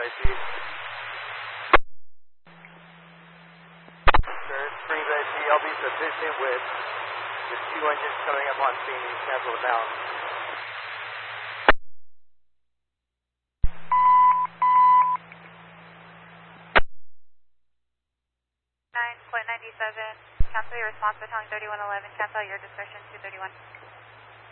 see. Sir, Green Bay C, I'll be sufficient with the 2 engines coming up on scene and cancel it down. 9.97, cancel your response by telling 3111, cancel your discretion 231.